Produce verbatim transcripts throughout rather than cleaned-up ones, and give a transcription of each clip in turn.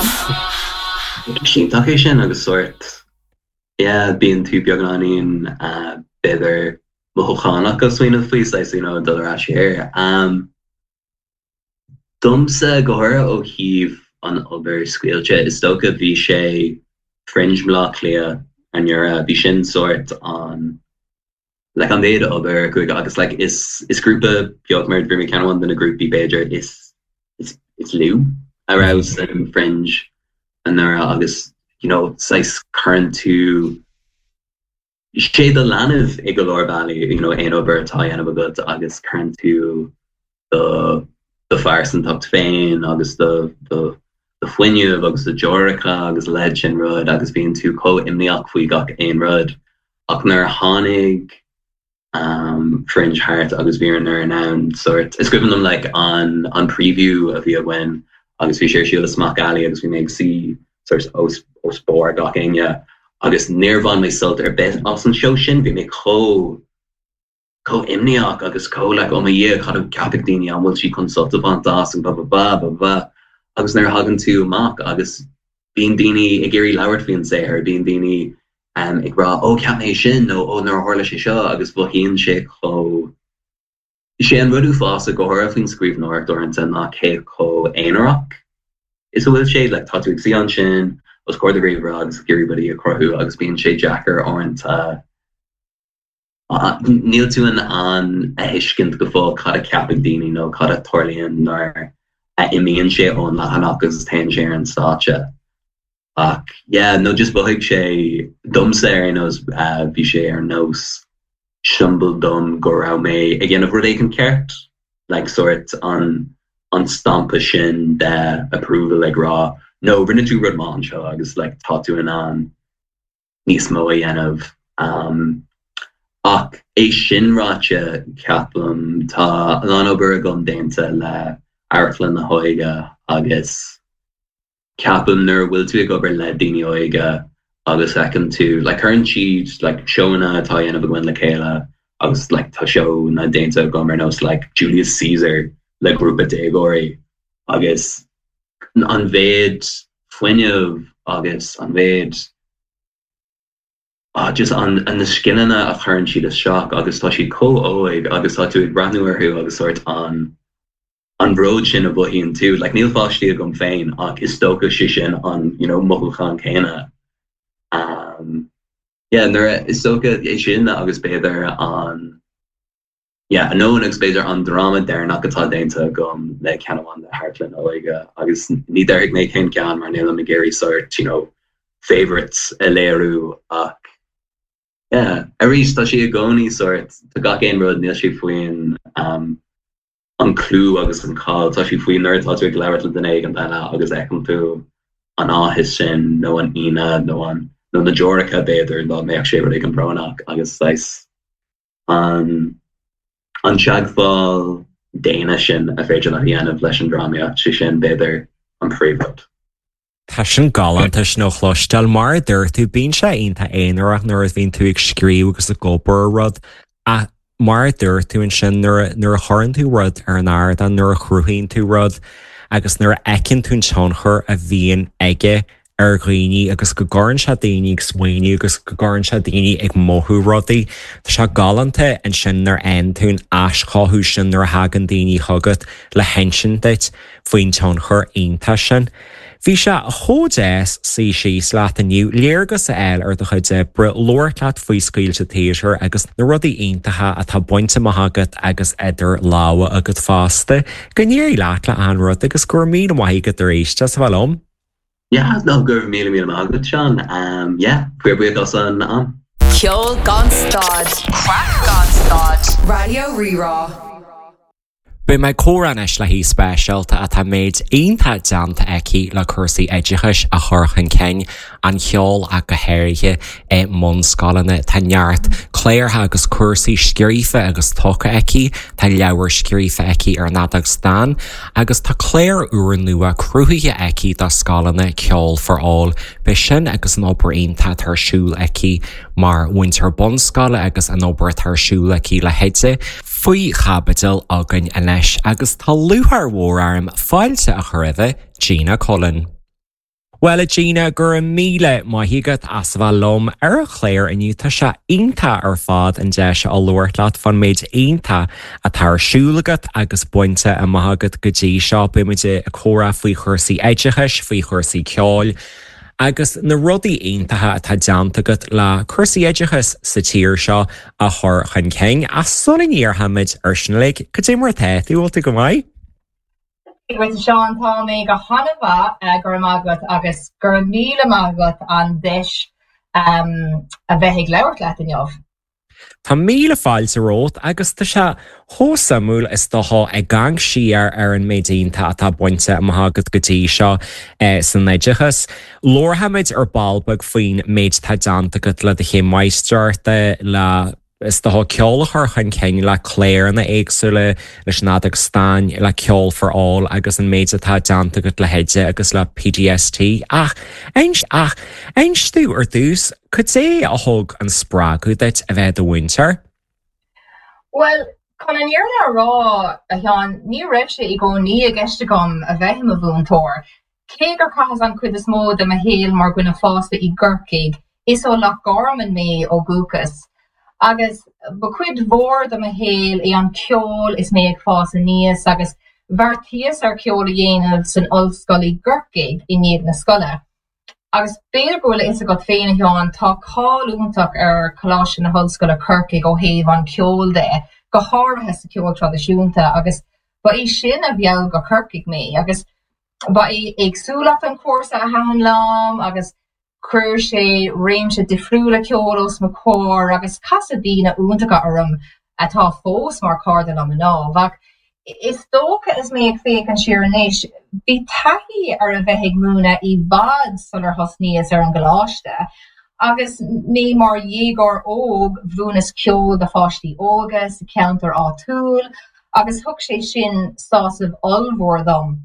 Sin take sin agus sort yeah bíon tú beag an in uh, beidir mochánach go swinine faois you know dul ra here um dumsa gohar ó híh an ober squealte is stocha bhí sé fringe mlá clia an your bhí sin sort an like an déad ober chuig agus like is is grúpa beag mar bhí can one in a group bí Beiidir is is it's Lou arouse um, fringe and there agus you know size current to sé the land of Igolor Valley you know ein ober tá an good agus current to the the fires and tucked fein agus the the the fwinu agus the Jorica agus ledge and rud agus being too co imniach we got ein rud akner hanig um fringe heart agus being there now sort it's given them like on on preview of you when agus we share shield smack alley agus we make see sort of os board docking yeah agus nearvan myself their best awesome show shin we make co co imniach agus co like oh my year kind of capitini and will she consult upon das and blah blah blah blah blah agus near hugging to mock agus being dini a Gary Loward fian say her being dini um ik ra oh cap nation no oh no horla she show agus bohin she co she and voodoo fossa go her fin scream north or into not ke co einrock is a little shade like tattoo see on shin was core the grave rugs everybody a crow agus being shade jacker or into Uh, Neil tuan an a hiiscint go fá cad a capig daoine nó cad a torlaíonn nar a imíonn sé ón lehanach agus tain sé an státe. Ach, yeah, no just boigh sé dumsa ar nos bhí sé ar nos simbal dum go rá mé again of rud éic an ceart like sort an an stampa sin de approval like rá no rinne tú rud man seo agus like tá tú an an níos mó a dhéanamh um ach é sinráte ceaplam tá an obair gom déanta le airflan na hoige agus ceaplam nuair bhfuil tú ag obair le daoine oige agus ecin tú like current sheet like showna tá dhéanamh gin le chéile agus like tá show na déanta gom ar nos like Julius Caesar le grúpa dégóirí agus an bhéad foiineh agus an bhéad Ah, just on an the skinna a current sheet of shock agus tá si co oig agus tá tú ag brandnuir hu agus sort on on road sin a bohín too like níl fátí gom féin ach is stocha si sin on you know mochulchan céine um yeah there is stocha é sin agus beidir on yeah no one expects on drama there not gotá déanta gom le cean de Heartland oige agus ní der ag mé cén cean mar níl am Gary sort you know favorites a léirú ach yeah, every stashi a goni sort to got game road near she fuin um on clue agus an call tashi fuin nerd lots of clever to the egg and then agus ekum to an ah his sin no one ina no one no the Jorica bather not me actually where they can pronak agus nice on on Shagfall Danish and a virgin at the end of Lesh and Drama shin bather on favorite. Tá sin galantas nó chlostal mar dúir tú bín sé onanta éanaach nuair a bhíonn tú ag scríú agus a gopur rud a mar dúir tú an sin nuair a thurann tú rud ar an aird a nuair a chrúthaíonn tú rud agus nuair a ecinn tún seanchar a bhíon aige ar ghaoine agus go gcórann se daoine ag smaoinú agus go gcórann se daoine ag mothú rudaí Tá se galanta an sin nar aon tún ascáthú sin nuair a hagan daoine thugad le hensin deit faoin seanchar aonanta sin. Bhí se thódéas sí sí slaat aniu léargus a eil ar do chuide bre loirlaat faoi scaoilte téisiir agus na rudaí aontathe atá buinte maithagad agus idir láha agad fásta. Go níor leat le an rud agus gur mí amhaigad ar éiste sa bhom? Yeah, no gur mí mí amhaigad seán. Um, yeah, cuir buad os an am. Ceol gan stad. Crack gan stad. Radio Rerá. Bu mai córanis le hí spéisialta a tá méid aonanta deanta eici le cursaí éideachais a thorchan céin an cheol a go héirithe é món scalana tá neart cléirtha agus cursaí scirífa agus tócha eici tá leabhar scirífa eici ar nadag stan agus tá cléir uair nua cruúthaithe eici dá scalana ceol for all be sin agus an obair aonanta tarsúil eici mar winter bon scala agus an obair tarsúil eici le heide Fuoi chabadal agan inis agus tá luthar mhórarm fáilte a chuirde Gina Cullen. Well Gina gur míle maithígad as bh lom ar a chléir iniu tá se onanta ar fád an de se á luirlaat fan méid onanta a tarsúlagat agus buinte a maithagad go dtí seo buimiide a chóra faoi chuirsaí éidechais faoi chuirsaí ceáil. Agus na rudaí aontathe atá deantagad le chuirsaí éidechas sa tír seo a thur chun céin a sola níor hamid ar sin le go dtí mar taithúilta go maiid. With Sean Tommy go hanaba uh, gur magat agus gur míle magat an dish um, a bheith leabhart leat in jobh. Tá míle fáil sa rót agus tá se hósamúil is doá ag gang siar ar an méidínta atá buinte a maithagad go dtí seo eh, san éidechas. Lorhamid ar balbag faoin méid tá deantagad le de ché maisteirta le is do ceolachar chun céin le cléir na éagsúile leis nádag stáin le ceol for all agus an méid atá deantagad le heide agus le P D S T ach eins ach einstú ar dús chud é a thug an sprágu deit a bheith do winter? Well, chun an iarna rá a teán ní raibh sé i go ní a gceiste gom a bheithim a bhúntóir. Cé gur chas an chud is mód am a héal mar gona fásta i ggurcaig is ó le gorman mé ó gúcas. Agus ba cuid mhór am a héal é an ceol is mé ag fás a níos agus bhar tíos ar ceol a dhéanamh san ollscoil i ggurcaig i níag na scoile. Agus béidir bhfuil is a go féin a teán tá cáilúntaach ar coláiste na hollscoil a Corcaig ó thaobh an ceol de go háirithe sa ceol tradiisiúnta agus ba é sin a bheal go Corcaig mé agus ba é agsúlacht an cuasa a thain lám agus chuir sé réimse difriúla ceolos mo cór agus casadína úntacha orm atá fós mar cardal am an ábh ach is dócha is mé ag féic an siarannéis bhí taithí ar a bheith ag múna i bhd sunar hosníos ar an gláiste agus mé mar dhégar óg bhúnas ceol de fáistí ógus ceantar átúil agus thug sé sin sásamh olmhór dom.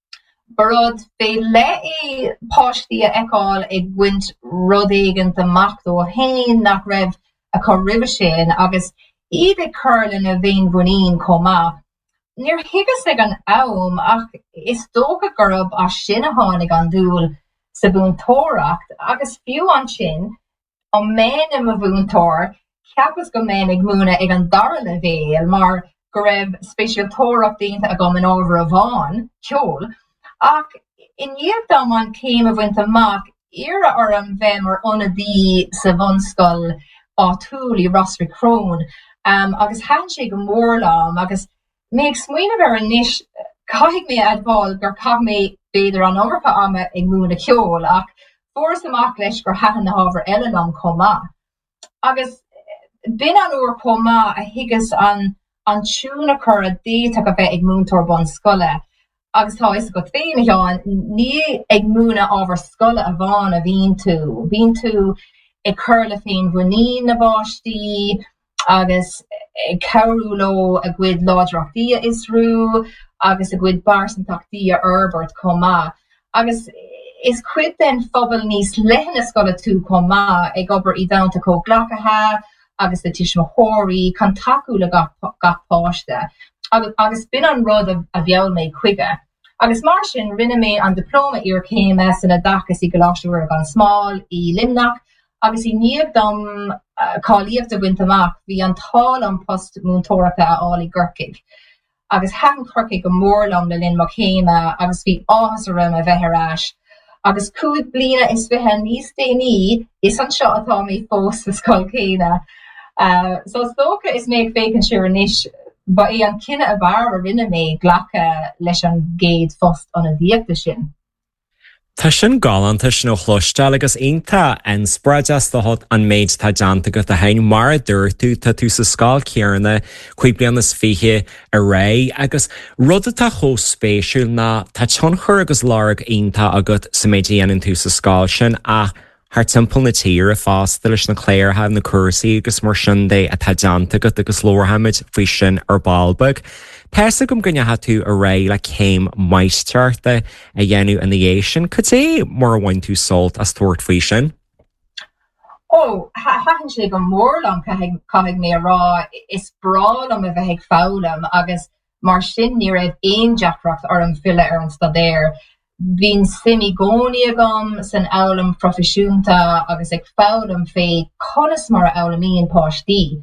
Barod fé le é páistí a eáil ag gwynt rudéigen amach dó hain nach raibh a chu ribh sin agus iad ag curlin a bhéin bhuinín comá. Níor higas ag an am ach is dócha gurb a sin a tháinig an dúil sa bhúntóireacht agus fiú an sin an ménim a bhúntóir ceapas go ménig múna ag an dara le bhéal mar go raibh spéisialtóireacht daonnta a go an ábhar a bháin ceol. Ach, in dhéagdám an céim a bhaint amach, ira ar an bheim ar onadí sa bhunscoil átúil i Rosry Crone, um, agus han sé go mórlám, agus mé ag smuoineh ar an níis caiig mé adbáil gur caiig mé beidir an ábharpa ama ag múna ceol, ach fóras amach leis gur hathan na ábhar eile lom comá. Agus bin an uair comá a higas an an siúna chur a déach a bheith ag múntóir bon scoile. Agus tá is go féin teán ní ag múna ábhar scoile a bháin a bhíon tú. Bhíon tú ag chur le féin bhuinín na báistí agus ag ceúló a gcuid láidirachtaí a isrú agus a gcuid barsantachtaí a Herbert comá. Agus is cuid den phobal níos leithna scoile tú comá ag obair i dánta có ghlacathe agus le tismóirí chun taú le gach páiste. Agus, agus bin an rud a, a bheall mé chuige. Agus mar sin rinne mé an diploma ar K M S in a dachas i goláisteúir an smáil i Limnach, agus i níomh dom uh, cáilíocht a bhaint amach bhí an táil an post múntóireachta a áil i Gcorcaig. Agus han Corcaig go mórlam le linn mo chéime agus bhí áthas a rim a bheith arás. Agus cúig bliana is bheithe níos déanaí is an seo atá mé fós sa scoil céine. Uh, so stócha is mé ag fécinn siar níis ba é an cinenne a bhar a rinne mé ghlacha leis an géad fost an a bhíochta sin. Tá sin galanta sin ó chlóiste agus onanta an spreadas dohad an méid tá deanta go a hain mar a dúir tú tá tú sa scáil cearna chuig bliana is fiche a ré agus rud atá chó spéisiúil na tá tionchur agus láraigh onanta agat sa méid dhéanann tú sa scáil sin a Har timppel na tír a fásta leis na cléir ha na cuasaí agus mar sin dé a tá deanta go agus lórhamid fao sin ar balbag. Tesa gom gonne ha tú a ré le céim maistearta a dhéanú in dhé sin, chud é mar bhain tú solt as tuairt fao sin? Ó, hahann sé go mórlam caithfidh mé rá is brálam a bheith ag fálam agus mar sin ní raibh aon deachreacht ar an fille ar an stadéir. bhín simi gcónaí agam san eolam profisiúnta agus ag fálam fé conas mar eolam íon páistí.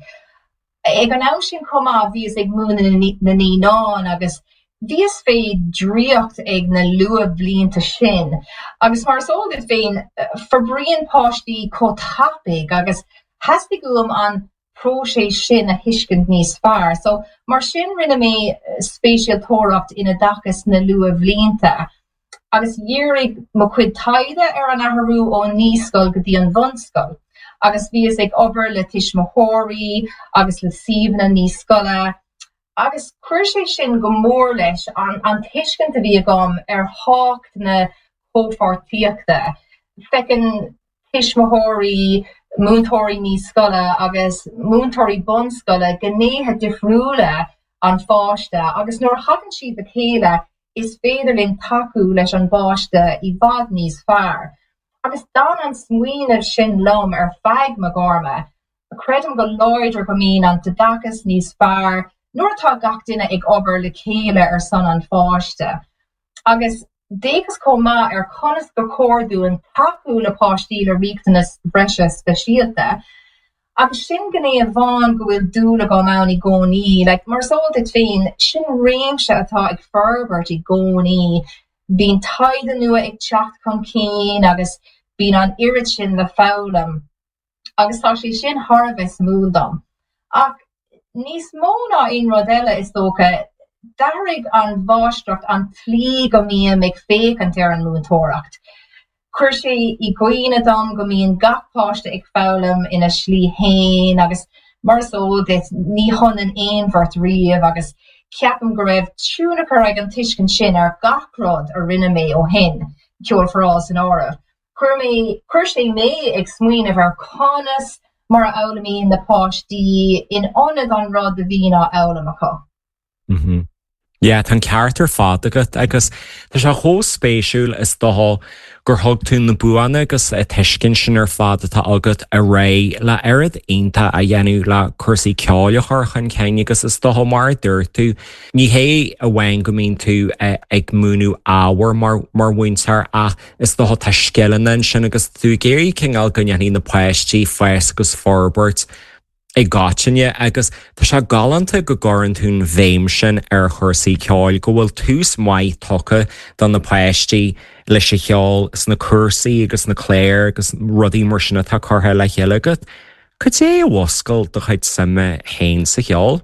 Ag an eol sin comá bhíos ag múna na ní náin agus bhíos fé dríocht ag na lua blianta sin. Agus mar sógad féin forbrion páistí có tapig agus hastig gúlam an prósé sin a hiiscint níos fearr. So mar sin rinne mé spéisial tóracht ina dachas na lua blianta. Agus dhéirigh mo cuid taide ar an aharú ó níoscail go dtí an bhunscail. Agus bhíos ag obair le tuismothirí agus le suíomhna níoscaile. Agus chuir sé sin go mór leis an, an tuiscint a bhí agam ar hácht na cópháirtíochta. Fecin tuismothirí, múntóirí níoscaile agus múntóirí bhunscaile gnéithe difriúla an fáiste. Agus nuair hagann siad a chéile is féidirlinn taú leis an báiste I bhfad níos fearr. Agus dan an smuoineamh sin lom ar feadh mo gárma, creidim go láidir go mín an dachas níos fearr, nuair atá gach duine ag obair le chéile ar son an fáiste. Agus déchas comá ar conas go cordú an taú le páistí le riachtanas breise speisialta. Agus sin gné a bhain go bhfuil dúla go mánaí gcónaí, like mar sóiltit féin sin réimse atá ag ferbert I gcónaí, bín taide nua ag teacht chun céin agus bín an irid sin le fálam. Agus tá sé sin tharbheith múldam. Ach níos mó ná on rud eile is dócha dairg an bháisteacht an tlí go míam ag fécant ar an múntóireacht. Chuir sé I gcuoine dom go míon gach páiste ag fálam ina slí hain agus mar sóiltit ní chun an éonbhart riamh agus ceapam go raibh triúnachar ag an tuiscin sin ar gach rud a rinne mé ó hin ceol frás an áireamh. Chuir mé chuir sé mé ag smuoineamh ar conas mar a eolamíon na páistí in ionad an rud a bhí ná eolam acu. Mhm. Ja, tan ceartar fád agat agus tá sé thó spéisiúil is dá gur thug tú na buanna agus a tuiscin sin ar fád atá agat a ré le airad aonanta a dhéanú le cursaí ceála chun céine agus is dá mar dúir tú ní hé a bhain go mín tú ag múnú áhar mar mar bhaintear a is dá tá scileanna sin agus tú géirí cinál go dhéanaí na páistí fees agus forbert I gáitinne agus tá se galanta go gorann tún bhéim sin ar chursaí ceáil go bhfuil tús maiid tucha don na páistí leis sé cheáil is na cursaí agus na cléir agus rudí mar sinna tá chutha le chéile agat. Could é a bhoscail do chuid sama hain sa cheáil?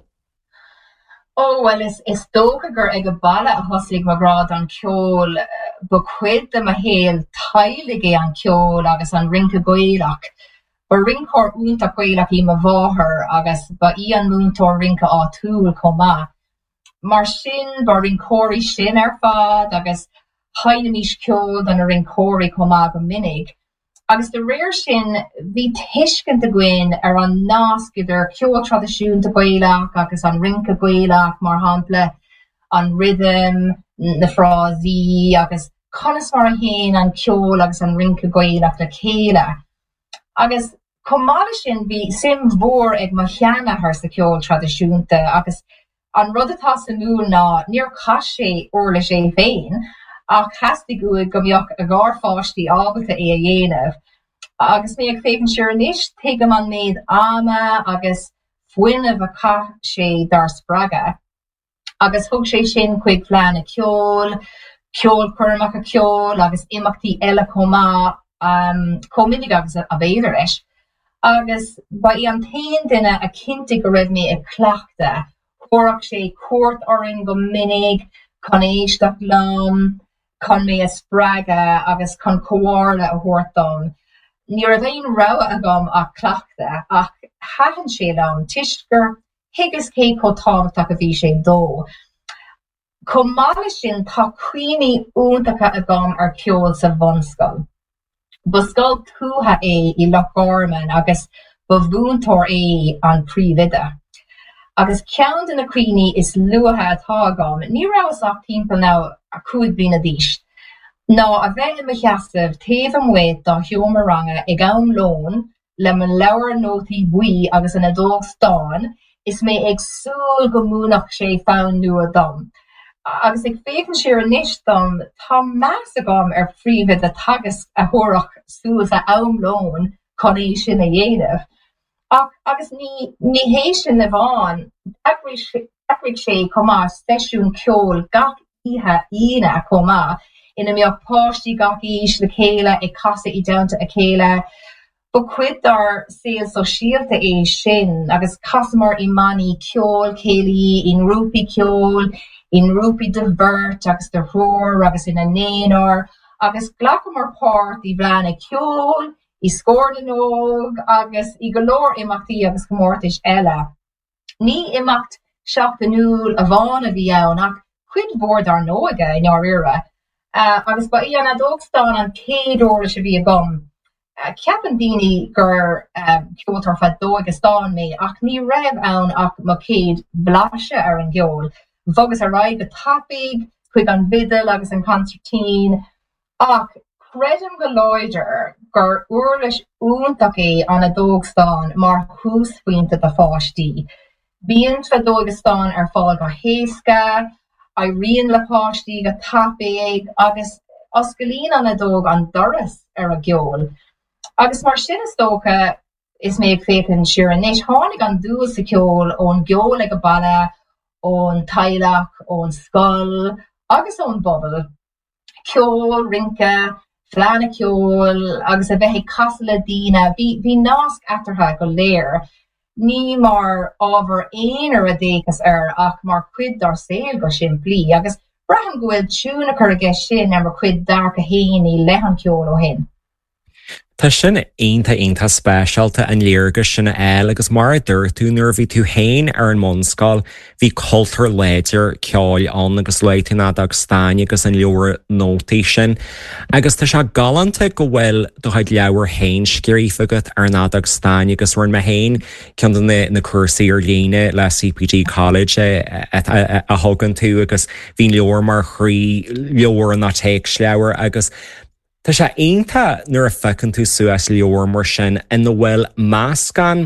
Oh, well, is, is dócha gur ag go balla a thosaigh magrád an ceol ba cuid am a héal tailigé an ceol agus an rinca goilach. Ba ringcór únta goilach I ma bháthar agus ba í an múntóir rinca á túil comá. Mar sin ba ringcóirí sin ar fad agus hainimís ceol an a ringcóirí comá go minic. Agus de réir sin bhí tuiscint a gcuin ar an náascaidir ceol tradiisiúnta goilach agus an rinca goilach mar hampla an rhythm na frásí agus conas mar a héin an ceol agus an rinca goilach le chéile. Agus Comala sin bhí sim mhór ag mar cheannathar sa ceol tradiisiúnta agus an rud atá sa múl ná níor chas sé orla sé féin ach hastig go go mbeadh a gár fáistí ábalta é a dhéanamh. Agus mé ag fécinn siúr níos tuigim an méid ama agus fuinmh a cha sé dar spraga. Agus thug sé sin chuig phlean a ceol, ceol chuirmach a ceol agus imachtaí eile comá um, comminnig agus a bhéidir leis. Agus ba I an tain duine a cinnte go raibh mé ag cleachta, chóraach sé cuairt oring go minic, chun éisteach lom, chun mé a spraga agus chun comharla a thuirtom. Ní a bhéon rogha agam a cleachta ach hahann sé lom tuisgur higus cé cotámach a bhí sé dó. Comala sin tá cuioine úntacha agam ar ceol sa bhunscail. Ba scoil tútha é I Loch Garman agus ba bhúntóir é an príomhide. Agus ceann den na cuioine is luatha atá agam, ní raibh ach timpeall ná a cúig bliana d'aois. Ná a bheith me cheasamh taobh an mhaid dá Heomaranga ag ann lón le man leabhar nótaí buí agus an adóg stáin is mé ag súil go múnach sé fánn nua dom. agus ag fécinn siar an níos dom tá meas agam ar phríomh a tagas a thorach suas a amlón chun é sin a dhéanamh. Ach agus ní ní hééis sin na bháin agric sé comá seisiún ceol gach ihe ine comá ina mbeadh páistí gach ís le chéile ag casa i domhanta a chéile. Ba cuid ar saol sosialta é sin agus casamar i mani ceol céalaí in rúpi ceol, in rúpi de bhirt agus de thóir agus ina néanaar agus glacamar páirt i bhleanna ceol, i scór den óg agus i golóir imachtaí agus gomórtais eile. Ní imacht seach den núl a bháin a bhí ann ach cuid bhór dar nóige in áir ire. Uh, agus ba í an adógstán an céadóra se bhí a gom. Uh, Ceapan daoine gur uh, ceoltar fa dóige stán mé ach ní raibh ann ach má céad bláise ar an gceol. Bhogus a raibh go tapig, chuig an vidal agus an concertín ach credim go loidir gur uirlis úntach é an adógstán mar chúsfuointe de fáistí. Bíonn fa dóigestán ar fáil go héasca, a rion le páistí go tapig agus oscailín an adóg an doras ar a gceol. Agus mar sin is tócha is méid fécinn siar an níos tháinig an dús sa ceol ón gceol ag a balla, ón tailach, ón scoil, agus ón bobal. Ceol, rinke, fleanna ceol, agus a bheith casa le dína, bhí nasc atartha go léir. Ní mar ábhar éon ar a déchas ar ach mar cuid ar saol go sin bliain, agus braham go bhfuil túna chu aige sin ar mar cuid dar go héin í lehan ceol ó hin. Tá sin aonanta aonanta spéisialta an léargus sinna eil agus mar dúir tú nuair bhí tú hain ar an monscáil bhí cultúr léidir ceáil an agus leitúna agus stáine agus an leabhar nótaí sin. Agus tá se galanta go bhfuil do chuid leabhar hain scirífagat ar ná agus stáine agus bhain me hain cean na cuasaí ar líine le C P G College a thugann tú agus bhín leabhar mar chrí leabhar an nátéic leabhar agus tá sé aonanta nuair a fecinn tú suas leabhar mar sin ina bhfuil máscan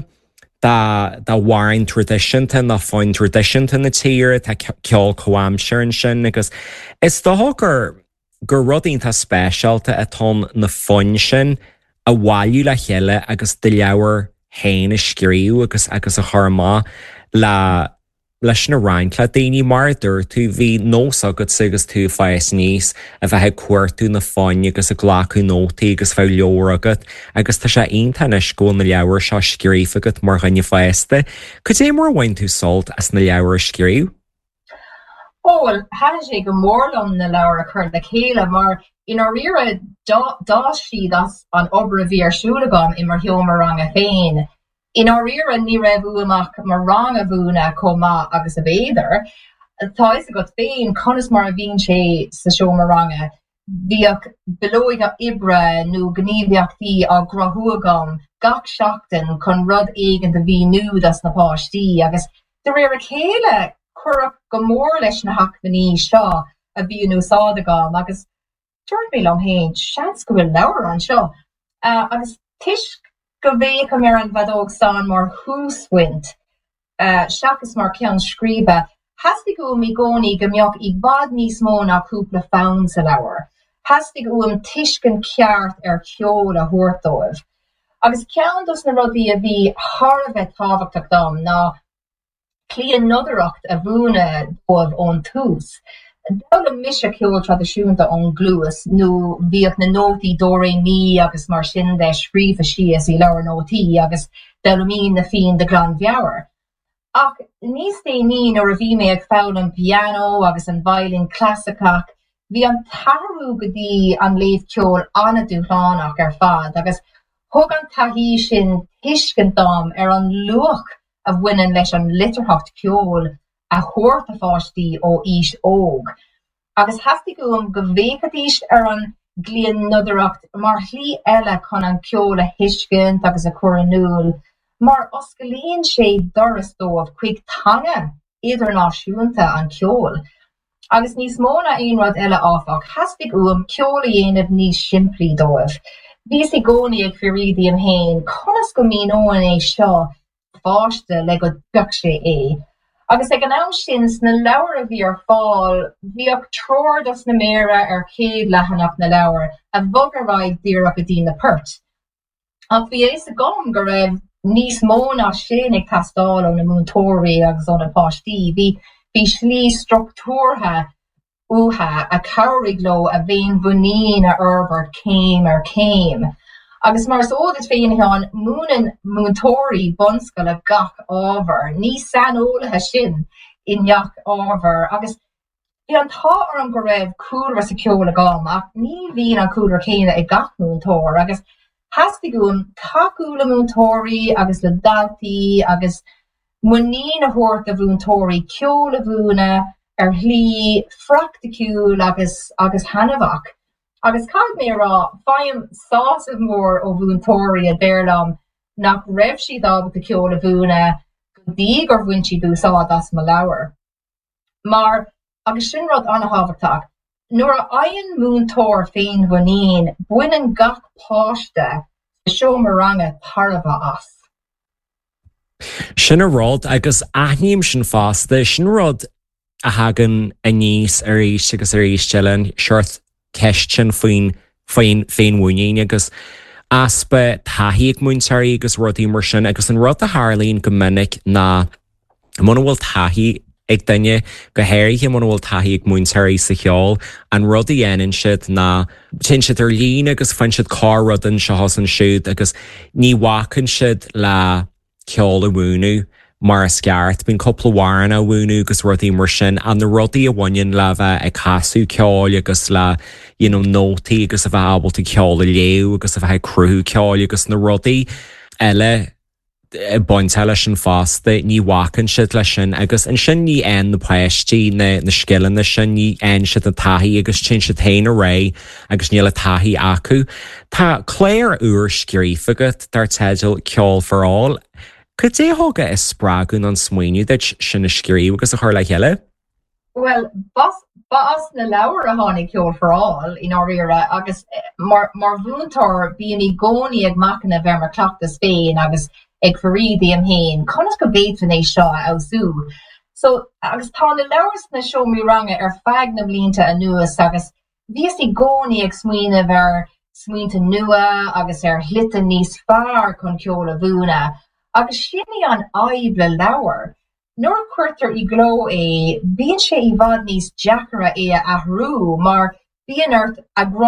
dá bhhain tradiisianta na fáin tradiisianta na tíir tá ceol comhaimsear an sin agus is dóth gur gur rud aonanta spéisialta atá na fáin sin a bhhailú le chéile agus de leabhar hain a scríú agus agus a chormá le leis na reinintla daoine mar dúir tú bhí nós agad sugus tú fees níos a bheithe cuairtú na fáine agus a ghlacu nótaí agus bheith leabhar agad agus tá sé aonanta na scóil na leabhar seo scríofagat mar ghine feasta. Chud é mar bhain tú solt as na leabhar scríú? Ó, well, ha sé go mórlam na leabhar a chur le chéile mar inar rire dá siad as an obair a bhí arsúlagam i mar heomar rang a féin. In our rear and ní raibh amach mar rang a bhúna comá agus a bhéidir, tá is a got féin conas mar a bhíonn sé sa seo mar ranga. Bhíoh belóig a ibre nó gníomhíochtaí a grothúagam gach seachtain chun rud éigean de bhí nuad as na páistí agus de réir a chéile chuireadh go mór leis na hachfaní seo a bhí úsáidagam agus tuairt mé am héin seans go bhfuil leabhar an seo. Uh, agus tuisc go bhéh go mar an bhadógstán mar húsfuint uh, seachas mar ceann scríbe, hastig go mi gcónaí go mbeadh ag bad níos mó ná cúpla fán sa leabhar. Hastig go am tuiscin ceart ar ceol a thuairtóibh. Agus ceann dus na rudaí a bhí thar a bheith tábhachtach dom ná clíon nodaracht a bhúna dóibh ón tús. Dála mis a ceol tradiisiúnta ón glúas nó bhíoh na nótaí do ré mi agus mar sin de scríomh sios i leabhar nótaí agus dála mín na fion de glan bheabhar. Ach níos déanaí nuair a bhí mé ag fáil an piano agus an violin clasicach, bhí an tarú go dtí an léamh ceol anna dúchlánach ar fad agus thug an taithí sin tuiscin dom ar an luach a bhaineann leis an litirthacht ceol a chuairt a fáistí ó ís óg. Agus hastig go am go bhécadíist ar an glíon nodaracht mar chlí eile chun an ceol a thuiscint agus a chuireanúil, mar oscailíonn sé doras dóibh chuig tanga idirnáisiúnta an ceol. Agus níos mó na aon rud eile áfach, hastig go am ceol a dhéanamh níos simplí dóibh. Bhís i gcónaí ag firídaí am héin, conas go mín óan é seo fáiste le go beag sé é. Agus ag an am sin na leabhar a bhí ar fáil, bhí ag tródas na méra ar céad lehanach na leabhar a bhog a raibh díreach a dtí na pert. Ach bhí éis a gom go raibh níos mó ná sin ag tastáil ó na múntóirí agus ó na páistí. Bhí bhí slí struchtúrtha utha a cairig lo a bhéin bhunín a urbert céim ar céim. Agus mar ódas féin an múnan múntóirí bonscail a gach ábhar, ní san ólathe sin in neach ábhar. Agus bhí an tá ar an go raibh cúlra sa ceola gám, ach ní bhíon an cúlra chéine ag gach múntóir, agus hasci gún takeúla múntóirí agus le daltaí agus muní na hort a bhúntóirí ceola bhúna ar lí fracticúil agus agus hanavach. Agus cad mé rá fáim sás of mór ó bhúntóirí a béirlam nach raibh siad ábhar de ceola bhúna go dtí gur bhain siad úsáid as mo leabhar. Mar agus sin rud anna hábhachtach, nuair a aon múntóir féin bhunín, buineann gach páiste sa seo mar ranga parabha as. Sin a rud agus aithníim sin fásta, sin rud a hagan a níos ar éis agus ar éisteilin seart ceistin faoin faoin féin bhuinín agus aspa taithíag múntarí agus rudí mar sin agus an rud a Harlín go minic na muna bhfuil taithí ag daine go héirthe muna bhfuil taithí ag múntarí sa cheol an rud a dhéanann siad na tin siad ar lín agus fan siad cá rudan se hosan siúd agus ní bhacann siad le ceol a bhúnú mar a sceart bín coppla bhhain a bhúnú agus rudí mar sin an na rudaí a bhain le bheith ag casú ceáil agus le you know, nótaí agus a bheith ábalta ceáil a léú agus a bheith cruthú ceáil agus na rudaí eile bainte lei sin fásta ní bhacann siad lei sin agus an sin ní an na páistí na na scileanna na sin ní an siad na taithí agus sin siad tain a ré agus ní le taithí acu. Tá cléir uair scríofagat dar teideal ceol foráil. Could é hoga is sprágun an smuoinú dat sin na scríomh agus a chuir le heile? Well, bas bas na leabhar a tháinig ceol foráil in áiríre agus mar mar bhúntóir bíonn í gcónaí ag macna bheith mar cleachtas féin agus ag farídaí am héin, conas go béit fan é seo ausú. So agus tá na leabhar na seo mí ranga ar feadh na blianta a nuas agus bhíos í gcónaí ag smuoineh ar smuointe nua agus ar hlitte níos fearr chun ceola bhúna. Agus sinní an aib le leabhar, nuair cuirtar i gló é, bíonn sé i bhfad níos deacara é a athrú, mar bíonn ort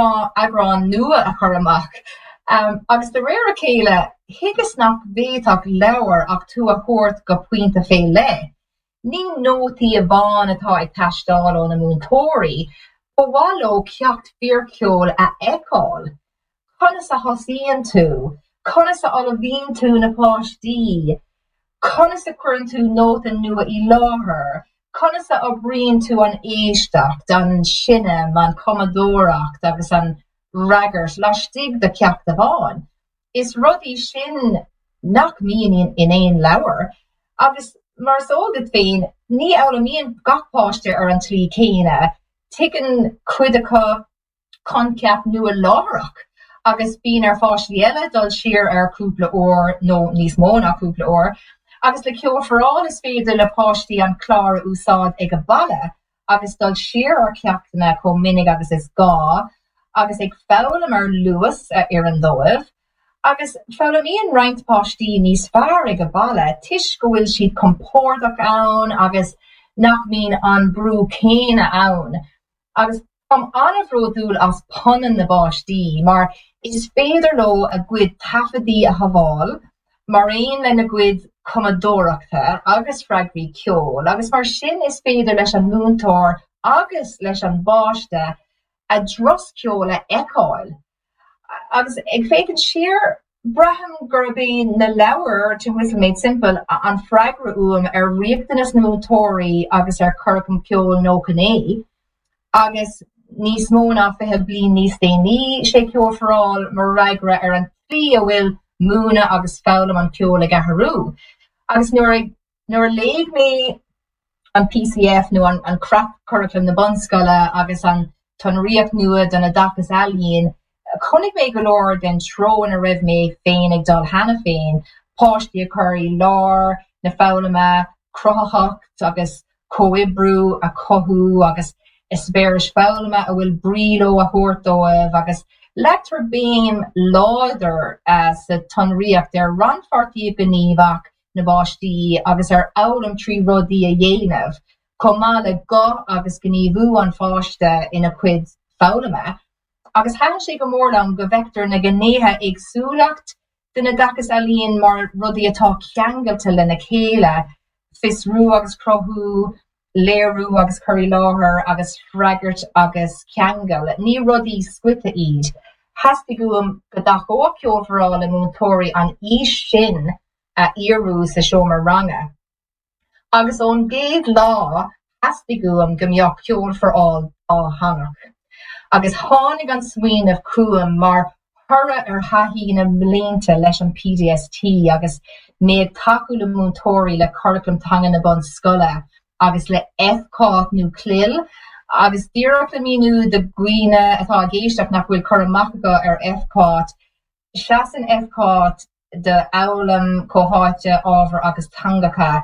agrán nua a chur amach. Um, agus de réir a céile, higus nach bhéadach leabhar ach tú a chuirt go puinte fé le. Ní nótaí a bhain atá ag taistáil ó na múntóirí, ba bhfuil ó ceacht fíorceol a eicáil. Conas a thosaíonn tú, conas a olivín tú na páistí, conas a cuireann tú nóta nua i láthair, conas a oibríonn tú an éisteacht, an sinne, man comadóracht agus an raggers lastig de ceacht a bháin. Is rudí sin nach míon in éon leabhar, agus mar sógad féin, ní eala míon gachpáiste ar an trí céine, tuigeann cuideacha conceap nua láthreach. Agus bíon ar fáisí eile dul siar ar cúpla ór nó níos mó ná cúpla ór. Agus le ceol foráil is féidir le páistí an clár úsáid ag a balla, agus dul siar ar ceachtainna chomh minic agus is gá, agus ag fálam ar luas ar an dóibh, agus fálam íon roinnt páistí níos fearr ag a balla, tuis go bhfuil siad compordach ann agus nach mín an brú céine ann. Agus Am anafródúil as ponan na báistí, mar is féidir lo a gcuid tafadí a haváil, mar éon le na gcuid comadóireachta agus freagraí ceol, agus mar sin is féidir leis an múntóir agus leis an báiste a dros ceol a eicáil. Agus ag féidir siar braham gurbí na leabhar to whistle made simple an freagra uam ar riachtanas na múntóirí agus ar curcum ceol nó cané, agus níos mó ná fithe bliain níos déanaí sé ceol foráil mar ragra ar an trí a bhfuil múna agus fálam an ceol ag athrú. Agus nuair nuair léig mé an P C F nó an, an crap curriculum na bonscoile agus an tonríocht nua don a dachas alíonn, chunig mé go leor den tro in a rih mé féin ag dul hena féin, páistí a chuirí lár, na fálama, crochacht agus coibrú a cohu agus is bearish faulma a will brilo a horto agus letter beam lauder as the tonriach der ranfarti benivak na basti agus er aulum tree rodi a yenev komala go agus gnivu an fáiste in a quid faulma agus han sé gomorlam go vector na gneha ag sulacht duna dachas alien mar rodi atá kiangatal in a kele fis ru agus crohu leru agus curry láher agus fragart agus kiangal ni rodi squita eid hastigum gadako overall a motori an is shin a iru sa shomer ranga agus on gave law hastigum gumyok cure for all all hangak agus hánig an swin of cruum mar hurra er hahi na mlinta leis an P D S T agus made takula motori le curriculum tangan na bon skola agus le F-caught nu clil agus dírach le míú de gwine atá géisteach nach bhfuil choramachga ar F-caught seas an F-caught de aulam coháite ábhar agus tangacha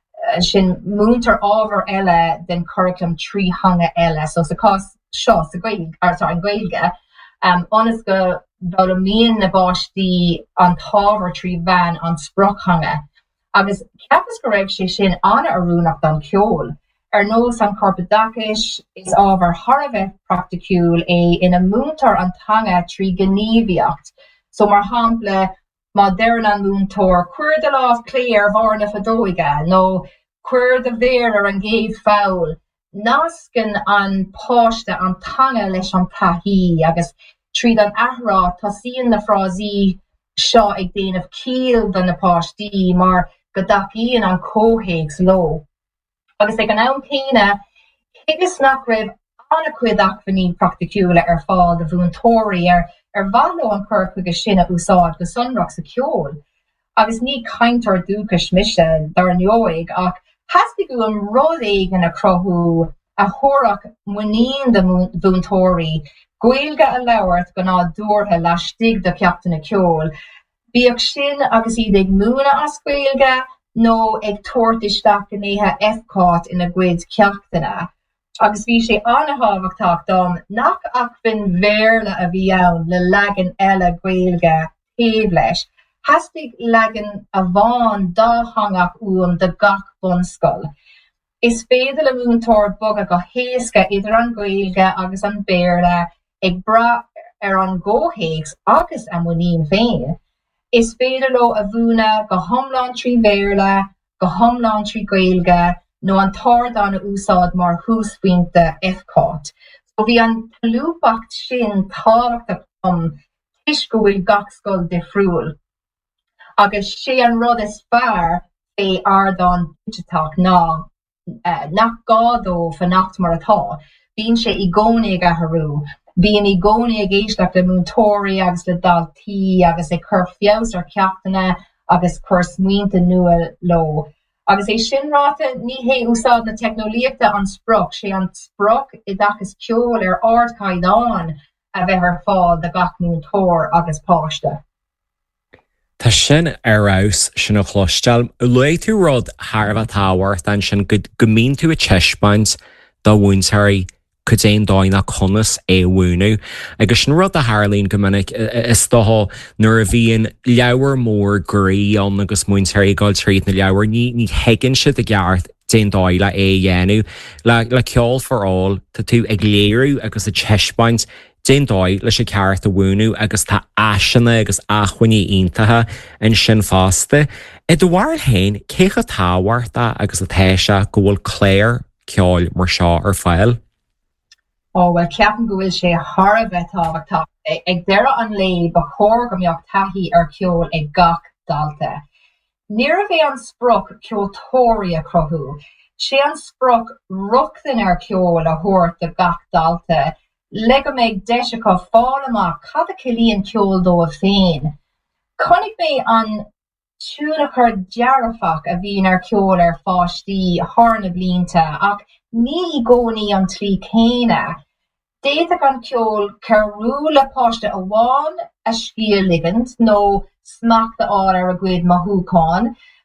sin múntar ábhar eile den curriculum trí hanga eile so sa cás seo sa gweil ar sorry an gweilge um honest go dal míon na báistí an tábhar trí bhean an sprach hanga agus ceapas go raibh sé sin anna arúnach don ceol ar nós an corpadacis is ábhar Harveh practicúil é ina múntar an tanga trí gníomhaíocht so mar hampla má deir an múntóir cuir de láh cléir bhar na fadóige nó cuir de bhéir ar an géad foul nascin an páiste an tanga leis an taí agus tríd an ahrá tá síon na frásí seo ag déanamh cíal don na páistí mar godaíon an cóhéigs lo. Agus ag an am céine, higus nach raibh anna cuideach faní practicúla ar fáil de bhúntóirí ar ar bhalo an chur chuige sinna úsáid go sunrach sa ceol. Agus ní caintear dúchas mise dar neoig ach hastigú an rud éigen a crothú a thorach muín de bhúntóirí Gweilge a lauert go ná dúrthe leistigh do ceachtain na ceol. Bíag sin agus iad ag múna as gweilge nó ag tuairtisteach gnéthe F-caught ina gcuid ceachtainna. Agus bhí sé anna hábhachtach dom nach ach fin bhéirle a bhí ann le legan eile gweilge taobh leis. Hastig legan a bháin dá hangach uam de gach bunscoil. Is féidir le múntóir boga go héasca idir an gweilge agus an béirle ag bra ar an ggóhéigs agus an muín féin. Is féidir lo a bhúna go thomláin trí bhéirle, go thomláin trí gweilge, nó an táir an úsáid mar thuaspointe F-caught. So bhí an talúpacht sin táhachtach um, tuis go bhfuil gach scoil difriúil. Agus sé an rud is fearr é ardán digitach ná uh, nach gádó fan nacht mar atá. Bhíonn sé i gcónaí a tharú. Bhíonn i gcónaí a géisteach le múntóirí agus le daltaí agus é chur fios ar ceachtainna agus chur smaointe nua lo. Agus é sin ráta ní hé úsáid na technolíochta an sprach sé an sprach i dachas ceol ar ard caighdeán a bheith ar fáil de gach múntóir agus páiste. Tá sin arás sin a chlostal le tú rud Harbh táhairt an sin go mín tú a teispaint do bhúntarí chu déon dáin na conas é bhúnú. Agus sin rud a Harlín go minic is dóth nuair a bhíon leabhar mór gríon agus múntarí gáil tríd na leabhar ní ní heigeann siad a gceart déon dáile é dhéanú. Le le ceol forráil tá tú ag léirú agus a teispaint déon dáil leis a ceart a bhúnú agus tá aiseanna agus achuiní iontathe in sin fásta. I do bhhair hain cécha táhairta agus a téise go bhfuil cléir ceáil mar seo ar fáil. Oh, well, ceapan go bhfuil sé Harveh tábhachtach ag deire an lé ba chóir go mbeadh taithí ar ceol ag gach dalta. Níor a bheith an sprach ceoltóirí a crothú. Sé an sprach ruchtain ar ceol a thuairt de gach dalta. Le go méid deise go fáil amach cad a cilíonn ceol dó a féin. Connig mé an siúla chur dearafach a bhíon ar ceol ar fáistí tharna blianta ach ní gcónaí an tlí céine. Déiteach an ceol ceirú le páiste a bháin a scíal ligand nó smacht the áir ar a gcuid mathúcáin,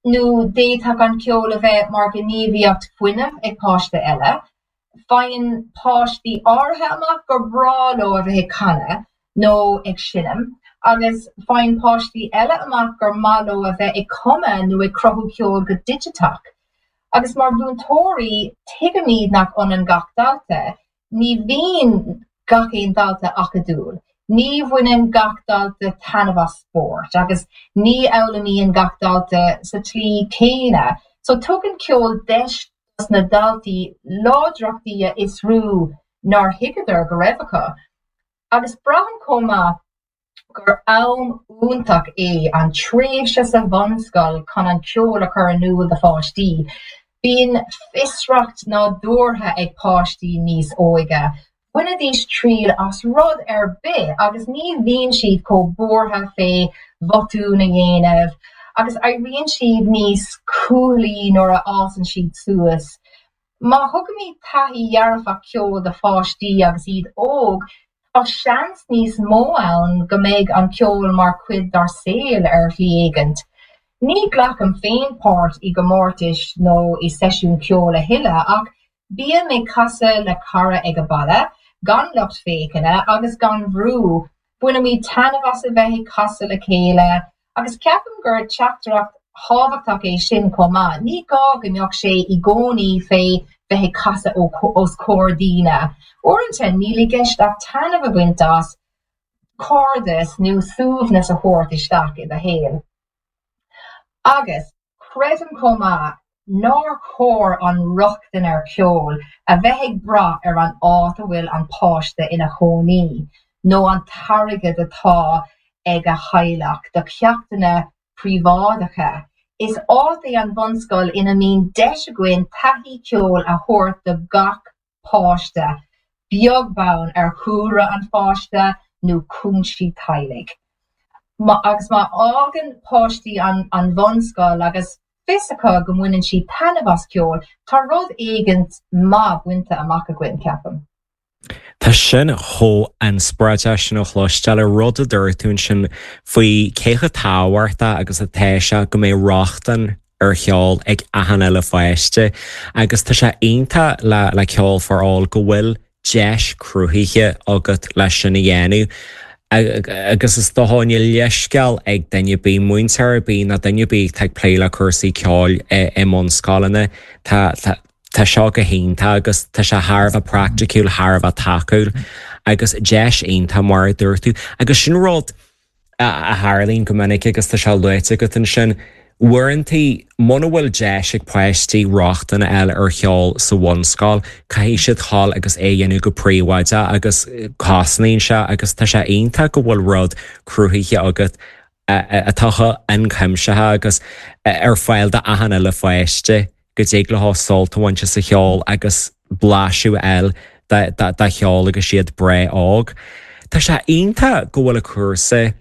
nu déach an ceol a bheith mar gníomhaíocht fuine ag páiste eile, fain páistí átha amach gur bráló a bheith canna nó ag sinim, agus fain páistí eile amach gur málo a bheith ag cuma nó ag crothú ceol go digitach. Agus mar bhúntóirí tuigeamíd nach an gach dalta, ní bhíon gach éon dalta ach a dúil. Ní bhaineann gach dalta tanmha sport, agus ní eolaíonn gach dalta sa tlí céine. So tugann ceol deis na daltaí láideachtaí a isrú nar higadar go raibh acu. Agus brahan comma gur am úntach é an tréimhse sa bhanscoil chun an ceol a chur anúil de fáistí. Bín fisracht ná dúrtha ag páistí níos óige. Bhuine dís tríal as rud ar bith, agus ní bhíonn siad có bortha fé bhotú na dhéanamh, agus éiríonn siad níos cúlaí nóair a ásann siad suas. Má thugamí taithí dhearfa ceol de fáistí agus iad óg, tá seans níos mó ann go mbeidh an ceol mar cuid dar saoil ar bhíagant. Ní ghlacam féin páirt i go mórtais nó i seisiún ceol a huile, ach bíonn mé casa le cara ag a balla, gan lucht fécanna agus gan bhrú, buine mí tanmhas a bheith casa le chéile, agus ceapam gur teachtarach hábhachtach é sin comá, ní gá go mbeadh sé i gcónaí fé bheith casa os córdína. Orinthe níl gceist ach tanmha buintas códas nó suamhnas a thuairt isteach i a héal. Agus, credim comá, nár chóir an ruchtan ar ceol a bheith ag bra ar an áit a bhfuil an páiste ina chonaí, nó an tarigad atá ag a chaileach do ceachtainna prívádacha. Is áit é an bhanscoil ina mín deis aguain taithí ceol a thuairt do gach páiste, beagbán ar chúra an fáiste nó cúnsí tailig. Ma, agus má ágan páistí an, an bhanscoil agus fisacha go mbuineann siad tanmhas ceol, tá rud éigent má buinte amach a gcuin ceapam. Tá sin thó an spráide sin ó chlosisteil a rud a dúirtún sin faoi cécha táhairta agus a téise go mé rochtan ar cheol ag ahanana le fáiste, agus tá sé aonanta le, le ceol foráil go bhfuil deis cruthaithe agat leis sin na dhéanú. Agus is do háine leisceal ag daine bí muintear bí na daine bí teag pléile cursaí ceáil i món scálanna tá seo go hénta agus tá sé tharbh practicúil tharbh takeúil agus deis aonanta mar dúirtú. Agus sin rád a Harlín go minic agus tá se luite go an sin Warranty mona bhfuil deis ag páistí rochtainna eile ar cheol sa bhanscoil, caithfí siad hall agus é dhéanú go príomhhaide agus cásannaíonn se agus tá sé aonanta go bhfuil rud cruthaithe agat atá an cimsethe agus ar fáil de ahanana le fáiste go dtéag le hásáiltahainte sa cheol agus bláisiú eil de cheol agus siad bre ág. Tá sé aonanta go bhfuil a cuasa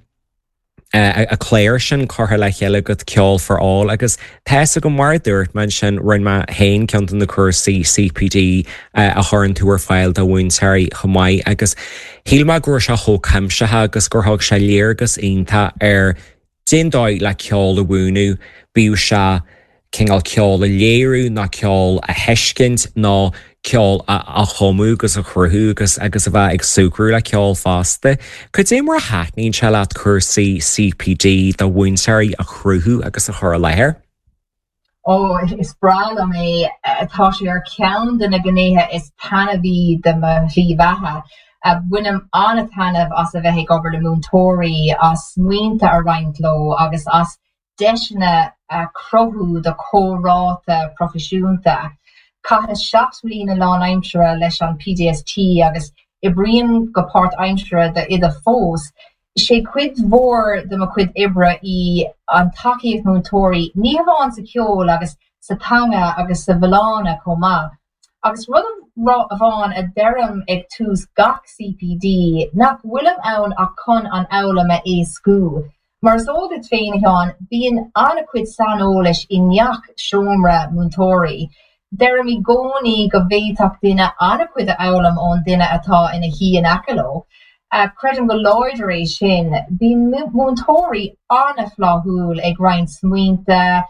Uh, a cléir sin chotha le chéile go ceol for all agus teessa go mar dúirt man sin rinn ma hain ceantan na cuasaí C P D uh, a thurann túair fáil do bhaintearí chomáid agus híl gur se thó cimsethe agus gur thug sé léargus aonanta ar déondóid le ceol a bhúnú bíú se cinál ceol a léirú ná ceol a heiscint ná ceol a chomú agus a chruthú agus agus a bheith ag sucrú le ceol fásta. Coid é mar haithníonn se leat cursaí C P D do bhaintearí a chruthú agus a chur léir? Ó, is brad am é atá sé ar ceann duna gnéthe is tanmhí de ma bhí bheithe. A bhuineam anna tanmh as a bheith ag obair le múntóirí as muointe a roinnt agus as deisina a crothú do córáta profisiúnta. Caithe seacht mbliana lán aimsire leis an P D S T agus i bríonn go páirt aimsire de iad a fós, sé cuid mhór de mo cuid ibre i an takeíocht múntóirí ní bháin sa ceol agus sa tanga agus sa bhlána comá. Agus rud a bháin a deirem ag tús gach C P D nach bhuilim ann a chun an eola me é scú. Mar zógad féinán bíon anna cuid sanolais i neach siomra múntóirí. Deir mi gcónaí go bhféadfach duine anna cuid a eolam ón duine atá ina híon acaló. Uh, Credim go láidir éis sin, bhí múntóirí anna fláthúil ag roinnt smuointe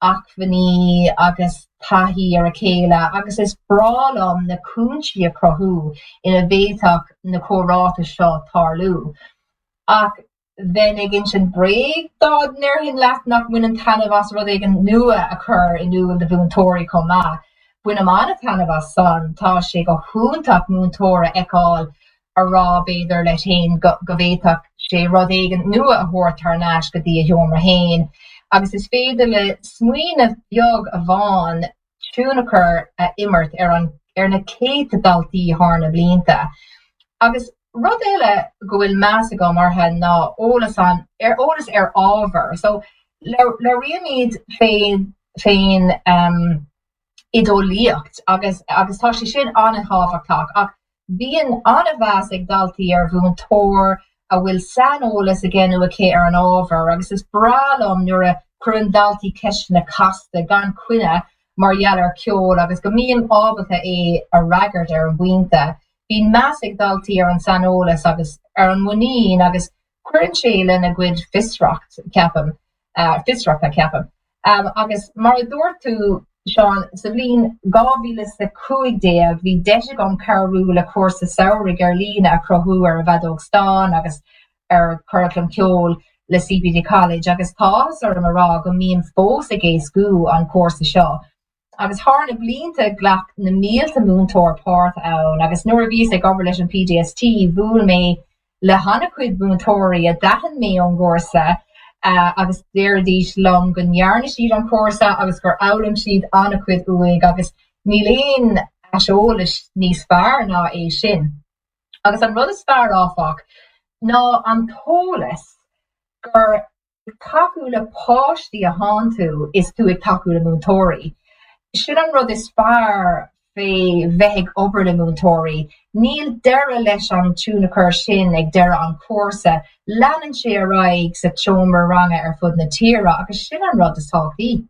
achfaní agus tahi ar a céile, agus is bralum na cúnsi a crothú ina bhétach na córáta seo tarlú. Ach then again sin break dod near hin left nach win an tanavas rud igen nua occur in nu the Vuntori koma. When a man tanavas son tá sé go húntak múntóra ekál a rá beidir let hain govétak sé rud igen nua a hor tarnash go dí a hiomra hain. Agus is féidir le smuoin a biog a bhain túnachar a immert ar an ar na céit daltaí harna blinta. Agus rud eile go bhfuil meas go martha ná ólas an ar ólas ar ábhar. So le le riamid féin féin um idolíocht agus agus tá sé sin an hábhachtach ach bíon an bheas ag daltaí ar bhún tóir a bhfuil san ólas a gcenú a cé ar an ábhar agus is bralum nuair a chuann daltaí ceisna casta gan cuine mar dhealar ceol agus go míon ábhatha é a ragart ar an bhuinte. Bhín measig daltaí ar an san ólas agus ar an muín agus cuireann sé lena gcuid fisreacht ceapam uh, fisreacht a ceapam. Um, agus mar dúirt tú Sean sa bhín gábhíle sa cúig déag bhí deise an carú le cuasa saoirigh ar lína a crothú ar a bheadógstán agus ar curriculum ceol le C B D College agus tás ar an ará go míon fós a géis gú an cuasa seo. Agus hána blianta ghlach na mílta múntóir páirt ann agus nuair a bhí ag obair leis an P D S T bhúil mé le hana cuid múntóirí a dahan mé an gcomsa uh, agus déirdís lom go nearna siad an cuasa agus gur álam siad anna cuid uig agus ní léon eisiolalas níos fearr ná é sin. Agus an rud is fearr áfach ná an tólas gur taú le páistí a hántú is tú ag taú le múntóirí. Sin an rud is fearr fé bheith obair le múntóirí, níl deire leis an túnachar sin ag deire an cuasa, leanan sé a raig sa teomar ranga ar fud na tíra agus sin an rud is táchaí.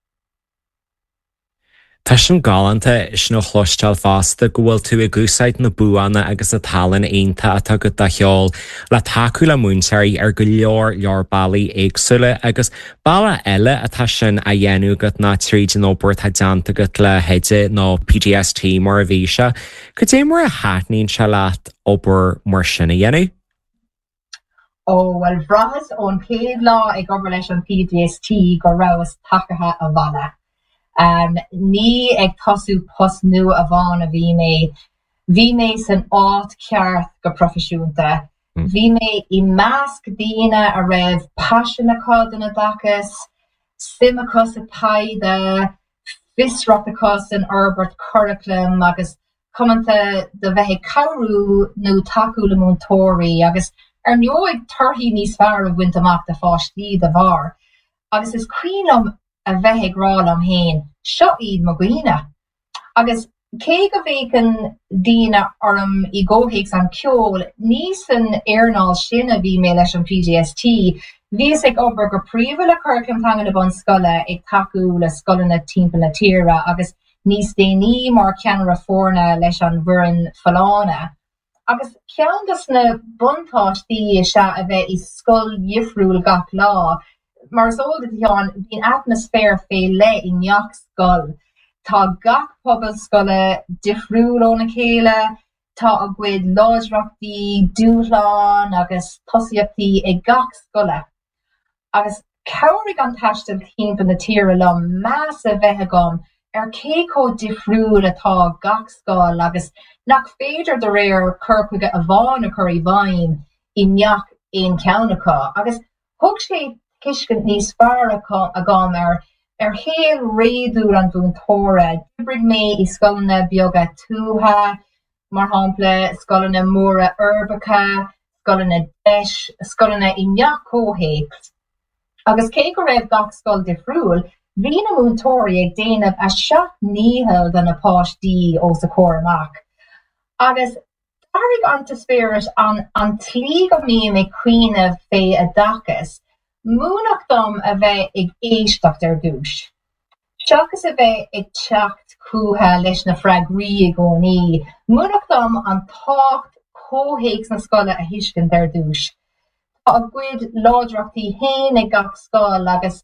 Tá sin galanta is nó chlosisteil fásta go bhfuil tú i gúsáid na buanna agus a talann aonanta atá go a cheol le taú le múnsairí ar go leor leor bailí éagsúla agus bailla eile atá sin a dhéanú go ná tríd an óbúir tá deanta go le heide nó P D S T mar a bhí se, go dé mar a háithníonn se leat óbúir mar sinna dhéanú? Ó well bhrahas ón céad lá ag obair leis an P D S T go rabhas tacatha a bhana. Um, ní ag tosú post nu a bhain a bhí mé bhí mé san áit ceart go profisiúnta. Bhí mé i measc daoine a raibh passionachá den a dachas, simachas a taide, fisreachachas an Herbert curriculum agus comanta de bheith cabhrú nó taú le múntóirí agus ar neoig turthaí níos fearr a bhaint amach de fáistí de bhar. Agus is cuinom a bheith grál am hain, seo iad mo ghuine. Agus cé go bhécin daoine orm i ggóthaigh an ceol, níos an airnáil sin a bhí mé leis an P D S T, bhís ag obair go príomha le curriculum tangan le bon scoile ag taú le scolanna timpeall na tíre agus níos déanaí mar ceanra fórna leis an bhuireann fallánna. Agus ceantas na buntáistí se a bheith i scoil dhifriúil gach lá, mar sóilde teán bhín atmosfér fé le i neach scoil. Tá gach pobl scoile difriúil óna chéile, tá a gcuid láidreachtaí, dúshlán agus tosaíochtaí ag gach scoile. Agus cabhairigh an taistil timpeall na tíre lom meas a bheith agam ar cé có difriúil atá gach scoil agus nach féidir de réir curcuige a bháin a chur i bhain i neach éon ceannacha. Agus thug sé Kishkent níos fearr a gám ar ar héal réadú an bhúntóra, dibrig mé i scolanna beaga tútha, mar hampla scolanna móra urbacha, scolanna deis, scolanna i neach cóhéics. Agus cé go raibh gach scoil difriúil, bhí na múntóirí ag déanamh a seach níhil den na páistí ó sa cór amach. Agus tairg antaspéiris an an tlí go mí mé cuiineh fé a dachas, múnach dom a bheith ag éisteacht ar dúis. Seachas a bheith ag teacht cútha leis na freagraí a gcónaí, múnach dom an tácht cóhéics na scoile a thuiscint ar dúis. Tá a gcuid láidreachtaí hain ag gach scoil agus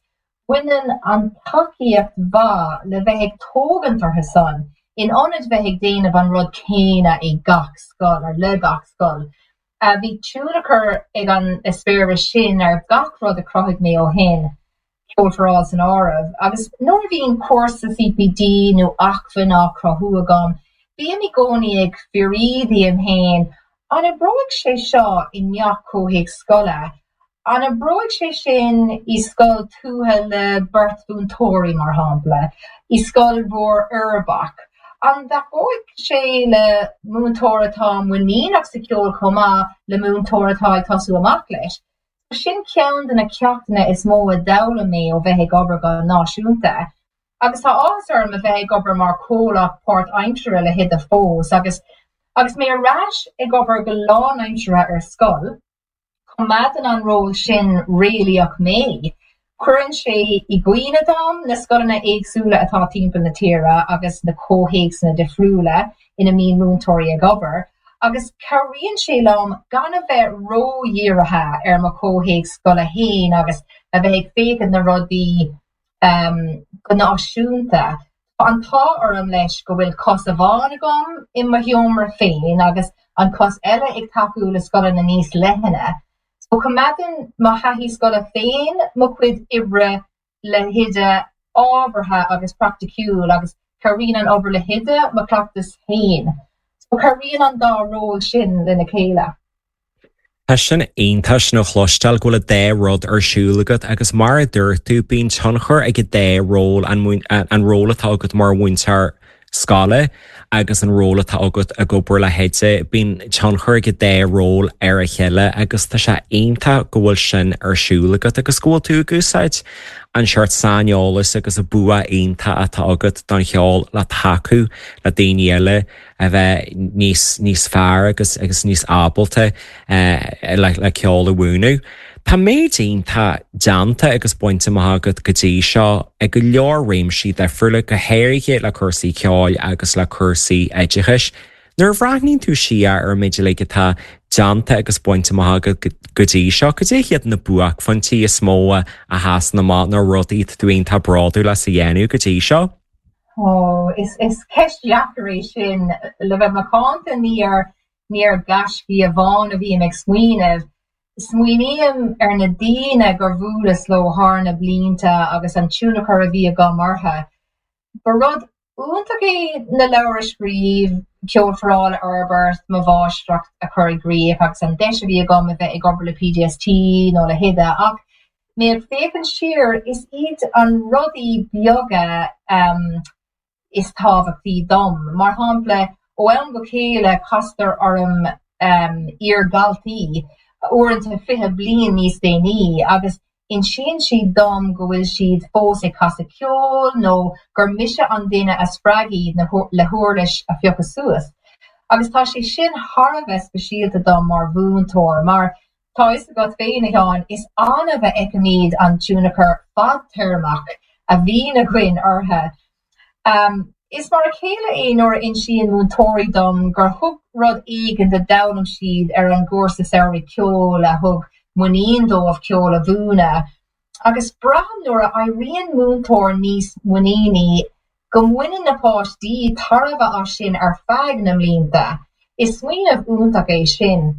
Winnen an takeíocht bha le bheith tógantar her son, in onid bheith déanamh an rud céine i gach scoil ar le gach scoil. A bhí túlachar ag an ispéire sin ar gach rud a croigh mé ó hen, ceoltarrás an áramh, agus nuair a bhíon cuasa C P D nó achfa ná crothú agam, bhí mi gcónaí ag firídaí am héin, an a broig sé seo i neach cóthaigh scoile. An a broig sé sin i scoil tútha le Bert Búntóirí mar hampla, i scoil Mhór Urbach. An da goig sé le múntóir atá muíach sa ceol chomá le múntóir atá ag tosú amach leis. Sin ceann den na ceachtainna is mó a dabhla mé ó bheith ag obair go náisiúnta. Agus tá ásairm a bheith ag obair mar cólach Port Aimseire le hid a fós, agus agus mé arás ag obair go lán aimseire ar scoil, chumadan an ról sin réalaach mé. Cuireann sé i gcuoine dom na scoileanna éagsúla atá timpeall na tíre agus na cóthaigh na difriúla ina mín múntóirí ag obair, agus caríonn sé lom gan a bheith ródhíoirithe ar mo cóthaigh scoile héin agus a bheith ag fécad na rudaí um, go náisiúnta. An tá orm leis go bhfuil cos a bháin agam i mo heomar féin agus an cos eile ag takeú le scoile na níos leithine. So cumadan má haithí scoile féin mo cuid ibre le hide ábhartha agus practicúil agus caríonn an obair le hide mo clachtas féin. So caríonn an dá ról sin lena chéile. Tá sin aontais nó chlostal go le dé rud ar siúlagat agus mar dúirtú bíon tionchar ag dé ról an róla tá agat mar bhaintear scala agus an róla tá agat a gobar le héide bíon tionchar go dé ról ar a cheile agus tá sé aonanta go bhfuil sin ar siúlagat agus scóil tú gúsáid an seart sáneolalas agus a bua aonanta atá agat don cheol le taú le daoine eile a bheith níos níos fearr agus agus níos ábalta le le ceol a bhúnú. Tá méid aonanta deanta agus buinte maithagad go dtí seo ag go leor réimsí de friúla go héirigh le cursaí ceáil agus le cursaí éidechais. Nuair bhreathníonn tú siar ar méidir le tá deanta agus buinte maithagad go dtí seo go dtí chiad na buach fantí is smó a háas na má na rudaí túon tá braú le sa dhéanú go dtí seo. Oh, is is ceistdeacarí sin le bheith macánta níor níor gascí a bháin a bhí ag smuoineh. Smuoiníam ar na daoine gur bhualas le hána blianta agus an túnachar a bhí a gá martha. Ba rud úntaí na leabhar scríomh ceolfráil Herbert má bháisteach a chur gríomh agus an deis a bhí a gá a bheith ag obair le P D S T nó le hide ach mé ag fécinn siar is iad an rudaí beaga um, is tábhachtí dom. Mar hampla ó ann go chéile castar orm um, ar galtaí orintanta fithe bliain níos déanaí agus in sin siad dom go bhfuil siad fós ag casa ceol nó gur mise an duine a spreagaí le thuirlis a fiochas suas. Agus tá sé sin tharbheith speisialta dom mar bhúntóir, mar tá is a go féin aán is anna bheith eicimíad an túnachar fad termach a bhí na chuin ortha. Um, is mar a chéile é nóair in sin múntóirí dom gur thug rud éigean de danam siad ar an gcúrsa saoirí ceol a thug muíon dómh ceol a bhúna. Agus brahan nuair a éiríonn múntóir níos muíní go mhuineann na páistí tarbha á sin ar feadh na mblianta, is smuoineh úntaach é sin.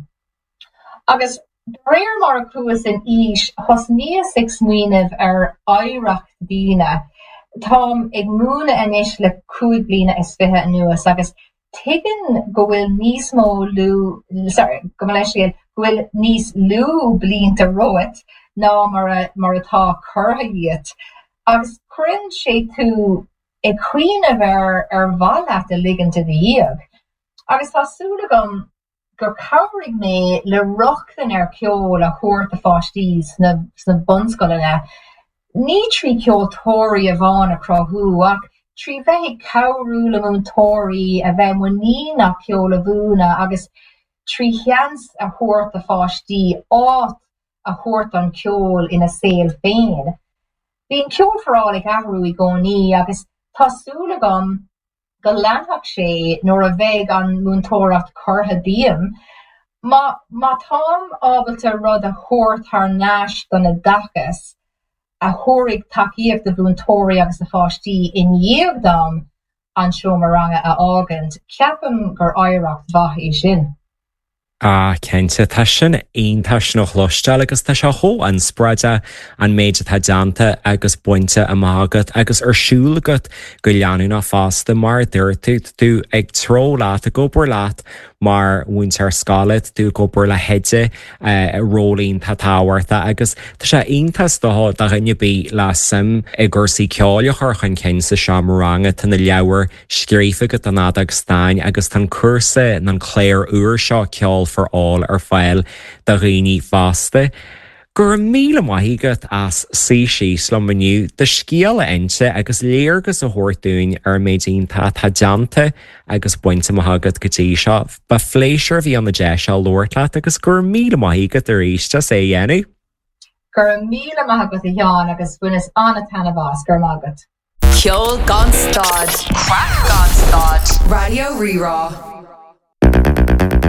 Agus réir mar a cruas in ís thos níos ag smuoineh ar éireacht daoine. Tám ag múna inis le cúig bliana is fithe anuas agus tuigeann go bhfuil níos mó lú sorry, go leisciil go bhfuil níos lú blianta roit ná mar a mar atá curtha iad. Agus cuireann sé tú ag cuioineh ar ar bhaile a ligannta díag. Agus tásúla gom gur cabhairigh mé le rochtain ar ceol a chuairt a fáistí sna sna bunscoileanna. Ní trí ceoltóirí a bháin a crothú ach trí bheith cabhrú le múntóirí a bheith muí nach ceol a bhúna agus trí cheans a chuairt a fáistí áit a chuairt an ceol ina saoil féin. Bhíon ceolfráil ag ahrú i gcónaí agus tásúla gom go leanfach sé nóair a bheith an múntóireacht curtha díam, má má tám ábalta rud a chuairt th náis don na dachas a thuairg takeíocht de bhúntóirí agus a fáistí in dhéobh dom an seomáranga a ágant, ceapan gur áireacht bhaith é sin. A cinnte tá sin aontas nó chlosisteil agus tá se thó an spreide an méide tá deanta agus buinte a mágad agus ar siúlagat go leanú na fásta mar dúirtú tú ag tró leat a gobor leat mar bhaint ar scalad tú gobor le heide rólín tá táhairta agus tá sé aontas doá a rinne bí le sim i gursaí ceála churchan cin sa seomáranga tan na leabhar scrífa go an nád agus stáin agus tan cursa na cléir uair seo ceáil for all ar fáil de rií fásta. Gur míle maithígad as sí síos le maniu de scíal ainte agus léargus a thuirtún ar méidínta tá deanta agus buinte maithagad go dtí seo, ba phléisiir bhí an na de se loirlaat agus gur míle maithígad ar éiste sé dhéanú. Gur míle maithagad a dheán agus bunas anna tanna bhás gur mágad. Ceol gan stad. Crack gan stad. Radio Rirá.